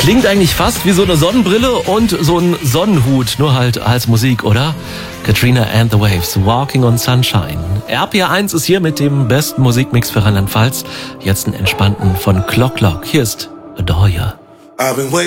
Klingt eigentlich fast wie so eine Sonnenbrille und so ein Sonnenhut, nur halt als Musik, oder? Katrina and the Waves, Walking on Sunshine. RPR1 ist hier mit dem besten Musikmix für Rheinland-Pfalz. Jetzt einen entspannten von Clock. Hier ist Adore Ya.